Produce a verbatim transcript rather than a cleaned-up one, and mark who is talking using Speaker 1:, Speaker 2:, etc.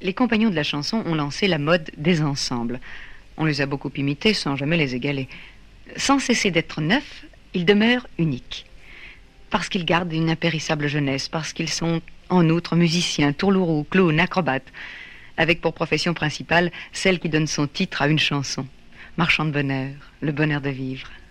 Speaker 1: les compagnons de la chanson ont lancé la mode des ensembles. On les a beaucoup imités sans jamais les égaler. Sans cesser d'être neufs, ils demeurent uniques. Parce qu'ils gardent une impérissable jeunesse, parce qu'ils sont en outre musiciens, tourlourous, clowns, acrobates, avec pour profession principale celle qui donne son titre à une chanson. Marchand de bonheur, le bonheur de vivre.